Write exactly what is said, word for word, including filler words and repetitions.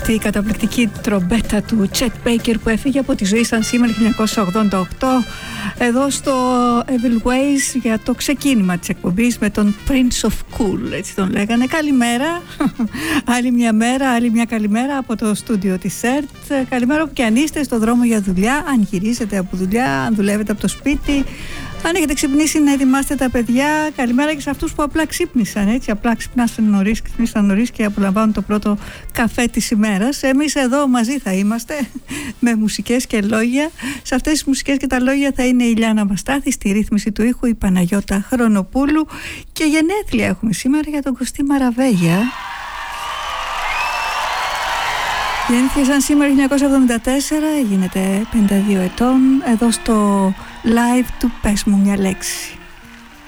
Αυτή η καταπληκτική τρομπέτα του Chet Baker που έφυγε από τη ζωή σαν σήμερα χίλια εννιακόσια ογδόντα οκτώ εδώ στο Evil Ways για το ξεκίνημα της εκπομπής με τον Prince of Cool, έτσι τον λέγανε. Καλημέρα, άλλη μια μέρα, άλλη μια καλημέρα από το στούντιο της ΕΡΤ. Καλημέρα όπου και αν είστε στο δρόμο για δουλειά, αν γυρίσετε από δουλειά, αν δουλεύετε από το σπίτι, αν έχετε ξυπνήσει να ετοιμάσετε τα παιδιά. Καλημέρα και σε αυτούς που απλά ξύπνησαν, έτσι, απλά ξυπνάσαν νωρίς, ξυπνήσαν νωρίς και απολαμβάνουν το πρώτο καφέ της ημέρας. Εμείς εδώ μαζί θα είμαστε με μουσικές και λόγια. Σε αυτές τις μουσικές και τα λόγια θα είναι η Λιάννα Μαστάθη, στη ρύθμιση του ήχου η Παναγιώτα Χρονοπούλου και γενέθλια έχουμε σήμερα για τον Κωστή Μαραβέγια. Γεννήθηκε σαν σήμερα χίλια εννιακόσια εβδομήντα τέσσερα, γίνεται πενήντα δύο ετών, εδώ στο live του «Πες μου μια λέξη».